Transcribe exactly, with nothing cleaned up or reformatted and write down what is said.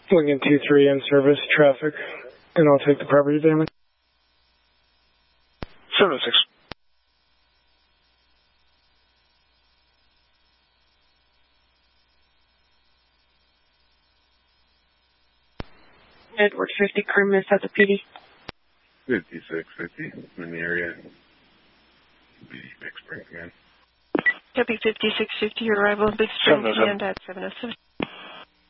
Lincoln two three in service traffic, and I'll take the property damage. seven oh six. Edward fifty, crew miss at the P D. fifty-six fifty, I'm in the area. P D, Big Spring again. Copy fifty-six fifty, your arrival in Big Spring, command at seven oh seven.